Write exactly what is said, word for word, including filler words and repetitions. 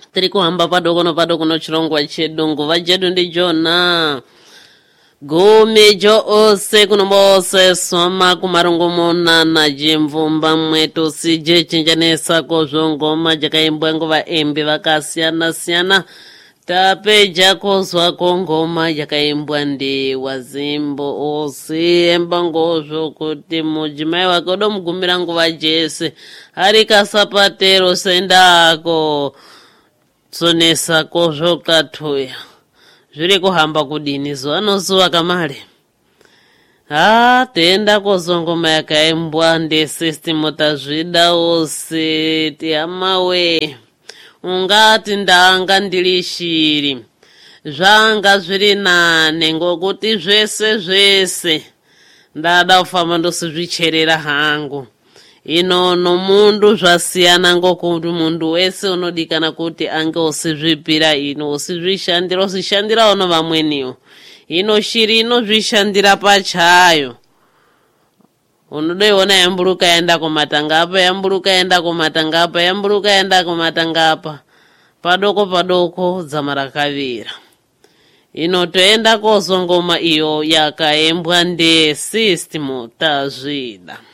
tiri kuhamba padokono padokono chirongwa chedu nguva chedu ndi Jona gumijo ose kunomose soma kumarungomona na jimvumba mwetu sije chinjanesa kozvongoma jakaimbwa nguva embi vakasiyana siyana tapeja kozwa kongoma yakaimbwa ndi Wazimbo osiemba ngozvo kuti mujimai wake udomugumira nguva jese ari kasapatero sendako tsonesa kozvo katuya zviri kuhamba kudini zuva nozuva kamale ha tenda kozongoma yakaimbwa ndesisitimu tazvida ose tihamawe ungati ndanga ndiri shiri zvanga zviri nane ngokuti zvese zvese ndada kufamba ndosizvicherera hangu inono mundu zvasiyana ngokuti mundu wese unodikana kuti ange usizvipira ino usizvishandira usishandira uno vamweniwo ino shiri inozvishandira pachayo unodoiona yamburuka yaenda kumatangapa yamburuka yaenda kumatangapa yamburuka yaenda kumatangapa padoko padoko dzama rakavira ino toenda kozongoma iyo yakaembwa ndesisitimu tazvida.